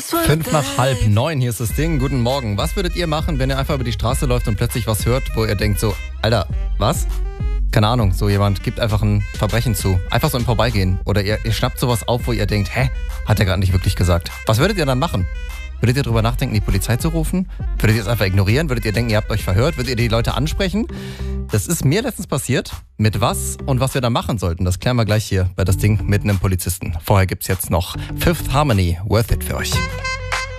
8:05, hier ist das Ding. Guten Morgen. Was würdet ihr machen, wenn ihr einfach über die Straße läuft und plötzlich was hört, wo ihr denkt so, Alter, was? Keine Ahnung, so jemand gibt einfach ein Verbrechen zu. Einfach so im Vorbeigehen. Oder ihr schnappt sowas auf, wo ihr denkt, hat er gerade nicht wirklich gesagt. Was würdet ihr dann machen? Würdet ihr drüber nachdenken, die Polizei zu rufen? Würdet ihr es einfach ignorieren? Würdet ihr denken, ihr habt euch verhört? Würdet ihr die Leute ansprechen? Das ist mir letztens passiert. Mit was und was wir da machen sollten, das klären wir gleich hier bei das Ding mit einem Polizisten. Vorher gibt's jetzt noch Fifth Harmony, Worth It für euch.